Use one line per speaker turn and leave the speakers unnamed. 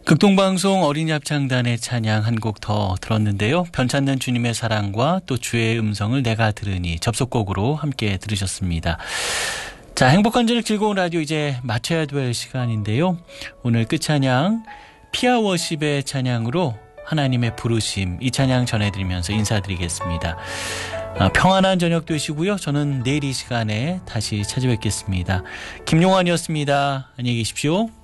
극동방송 어린이 합창단의 찬양 한 곡 더 들었는데요. 변찮는 주님의 사랑과 또 주의 음성을 내가 들으니 접속곡으로 함께 들으셨습니다. 자, 행복한 저녁 즐거운 라디오 이제 마쳐야 될 시간인데요. 오늘 끝찬양 피아워십의 찬양으로 하나님의 부르심 이 찬양 전해드리면서 인사드리겠습니다. 평안한 저녁 되시고요. 저는 내일 이 시간에 다시 찾아뵙겠습니다. 김용환이었습니다. 안녕히 계십시오.